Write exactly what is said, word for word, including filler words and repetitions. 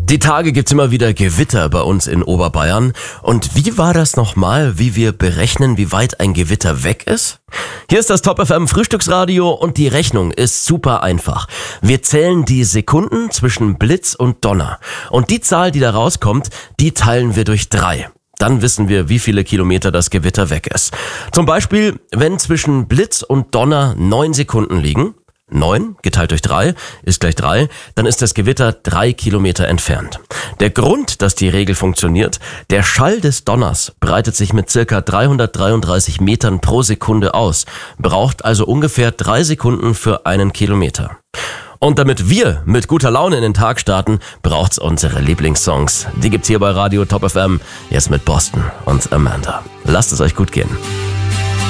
Die Tage gibt's immer wieder Gewitter bei uns in Oberbayern. Und wie war das nochmal, wie wir berechnen, wie weit ein Gewitter weg ist? Hier ist das Top F M Frühstücksradio und die Rechnung ist super einfach. Wir zählen die Sekunden zwischen Blitz und Donner. Und die Zahl, die da rauskommt, die teilen wir durch drei. Dann wissen wir, wie viele Kilometer das Gewitter weg ist. Zum Beispiel, wenn zwischen Blitz und Donner neun Sekunden liegen, neun geteilt durch drei ist gleich drei, dann ist das Gewitter drei Kilometer entfernt. Der Grund, dass die Regel funktioniert, der Schall des Donners breitet sich mit circa dreihundertdreiunddreißig Metern pro Sekunde aus, braucht also ungefähr drei Sekunden für einen Kilometer. Und damit wir mit guter Laune in den Tag starten, braucht's unsere Lieblingssongs. Die gibt's hier bei Radio Top F M, jetzt mit Boston und Amanda. Lasst es euch gut gehen.